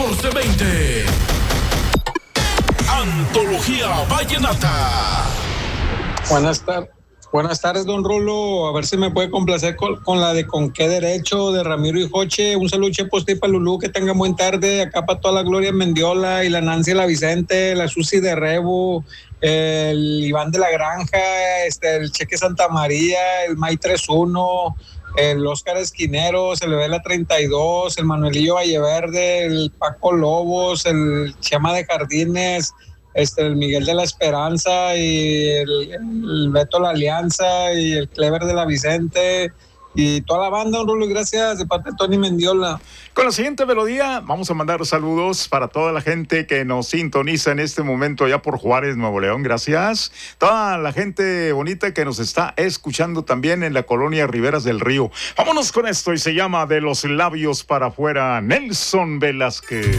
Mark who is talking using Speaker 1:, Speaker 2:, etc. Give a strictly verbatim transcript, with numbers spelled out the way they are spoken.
Speaker 1: catorce veinte. Antología Vallenata.
Speaker 2: Buenas tardes. Buenas tardes, don Rulo. A ver si me puede complacer con, con la de Con qué derecho de Ramiro y Joche. Un saludo, Cheposti para Lulú, que tengan buen tarde. Acá para toda la Gloria Mendiola y la Nancy la Vicente, la Susi de Rebo, el Iván de la Granja, este, el Cheque Santa María, el May treinta y uno, el Oscar Esquineros, el Vela treinta y dos, el Manuelillo Valleverde, el Paco Lobos, el Chema de Jardines, este, el Miguel de la Esperanza y el, el Beto la Alianza y el Clever de la Vicente y toda la banda, un Rulo, y gracias de parte de Tony Mendiola.
Speaker 3: Con la siguiente melodía vamos a mandar saludos para toda la gente que nos sintoniza en este momento allá por Juárez, Nuevo León, gracias. Toda la gente bonita que nos está escuchando también en la colonia Riberas del Río. Vámonos con esto y se llama De los labios para afuera, Nelson Velázquez.